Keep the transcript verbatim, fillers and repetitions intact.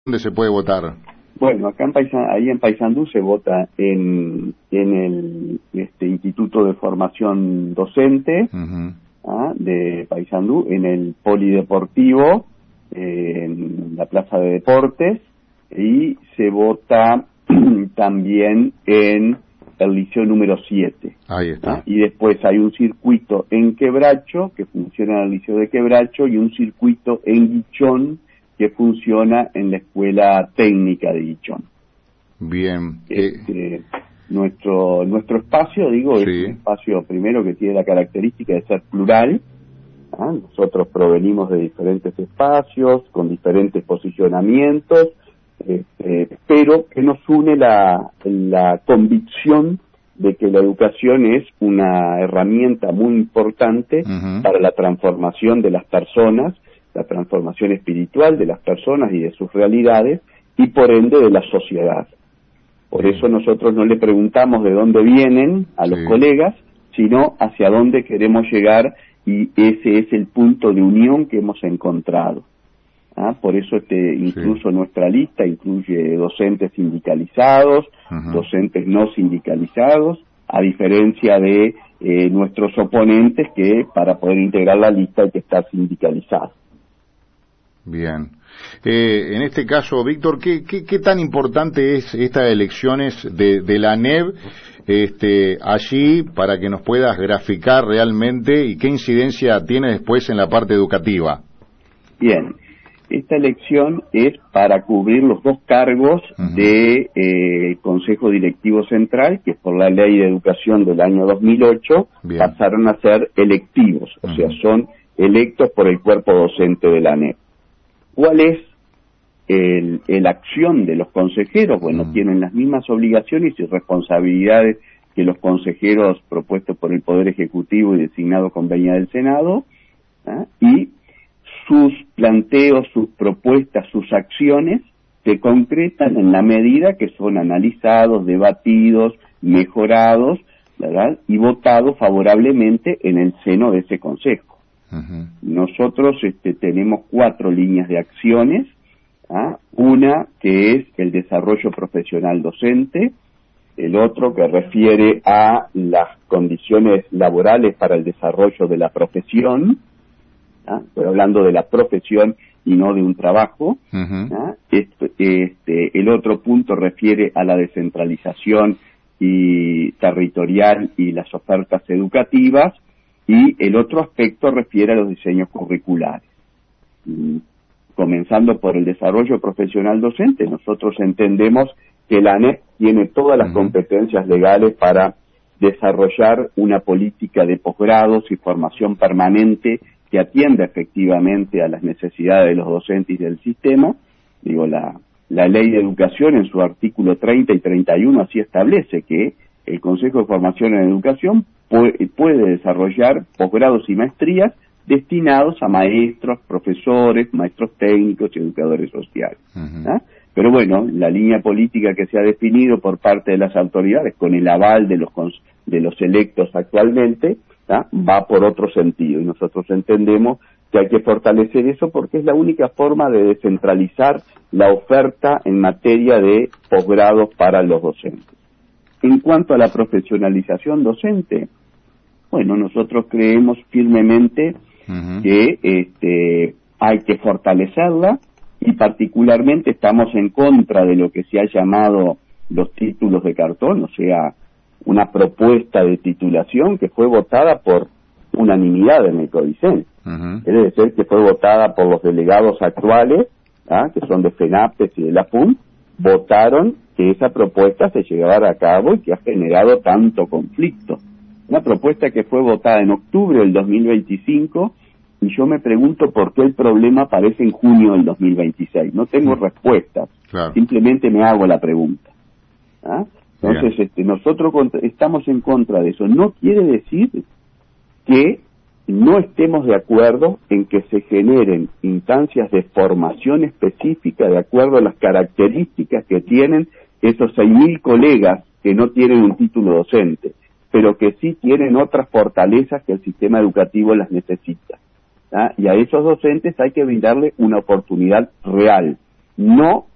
¿Dónde se puede votar? Bueno, acá en Paysandú, ahí en Paysandú se vota en, en el este, Instituto de Formación Docente uh-huh. ¿ah? de Paysandú, en el Polideportivo, eh, en la Plaza de Deportes, y se vota también en el Liceo número siete. Ahí está. ¿ah? Y después hay un circuito en Quebracho, que funciona en el Liceo de Quebracho, y un circuito en Guichón, que funciona en la Escuela Técnica de Guichón. Bien. Este, eh... nuestro nuestro espacio, digo, sí. es un espacio primero que tiene la característica de ser plural. ¿ah? Nosotros provenimos de diferentes espacios, con diferentes posicionamientos, este, pero que nos une la, la convicción de que la educación es una herramienta muy importante uh-huh. para la transformación de las personas, la transformación espiritual de las personas y de sus realidades, y por ende de la sociedad. Por eso nosotros no le preguntamos de dónde vienen a los sí. colegas, sino hacia dónde queremos llegar, y ese es el punto de unión que hemos encontrado. ¿Ah? Por eso este incluso sí. nuestra lista incluye docentes sindicalizados, uh-huh. docentes no sindicalizados, a diferencia de eh, nuestros oponentes, que para poder integrar la lista hay que estar sindicalizados. Bien. Eh, en este caso, Víctor, ¿qué, qué, qué tan importante es estas elecciones de, de la N E B este, allí, para que nos puedas graficar realmente y qué incidencia tiene después en la parte educativa? Bien, esta elección es para cubrir los dos cargos uh-huh. de eh, Consejo Directivo Central, que por la Ley de Educación del año dos mil ocho Bien. pasaron a ser electivos, uh-huh. o sea, son electos por el cuerpo docente de la N E B. ¿Cuál es el, la acción de los consejeros? Bueno, mm. tienen las mismas obligaciones y responsabilidades que los consejeros propuestos por el Poder Ejecutivo y designados con venia del Senado, ¿ah? y sus planteos, sus propuestas, sus acciones se concretan en la medida que son analizados, debatidos, mejorados, ¿verdad? y votados favorablemente en el seno de ese consejo. Uh-huh. Nosotros este, tenemos cuatro líneas de acciones, ¿ah? una que es el desarrollo profesional docente, el otro que refiere a las condiciones laborales para el desarrollo de la profesión, ¿ah? estoy hablando de la profesión y no de un trabajo, uh-huh. ¿ah? este, este, el otro punto refiere a la descentralización y territorial y las ofertas educativas, y el otro aspecto refiere a los diseños curriculares. Y comenzando por el desarrollo profesional docente, nosotros entendemos que la N E B tiene todas las uh-huh. competencias legales para desarrollar una política de posgrados y formación permanente que atienda efectivamente a las necesidades de los docentes y del sistema. Digo, la, la Ley de Educación en su artículo treinta y treinta y uno así establece que el Consejo de Formación en Educación puede, puede desarrollar posgrados y maestrías destinados a maestros, profesores, maestros técnicos y educadores sociales. Uh-huh. ¿ah? Pero bueno, la línea política que se ha definido por parte de las autoridades, con el aval de los de los electos actualmente, ¿ah? va por otro sentido, y nosotros entendemos que hay que fortalecer eso porque es la única forma de descentralizar la oferta en materia de posgrados para los docentes. En cuanto a la profesionalización docente, bueno, nosotros creemos firmemente uh-huh. que este, hay que fortalecerla, y particularmente estamos en contra de lo que se ha llamado los títulos de cartón, o sea, una propuesta de titulación que fue votada por unanimidad en el CODICEN. Uh-huh. Es decir, que fue votada por los delegados actuales, ¿ah? que son de FENAPES y de la P U M, votaron que esa propuesta se llevara a cabo y que ha generado tanto conflicto. Una propuesta que fue votada en octubre del dos mil veinticinco, y yo me pregunto por qué el problema aparece en junio del dos mil veintiséis. No tengo sí. respuestas, claro. simplemente me hago la pregunta. ¿Ah? Entonces, este, nosotros estamos en contra de eso. No quiere decir que no estemos de acuerdo en que se generen instancias de formación específica de acuerdo a las características que tienen esos seis mil colegas que no tienen un título docente, pero que sí tienen otras fortalezas que el sistema educativo las necesita. ¿ah? Y a esos docentes hay que brindarle una oportunidad real, no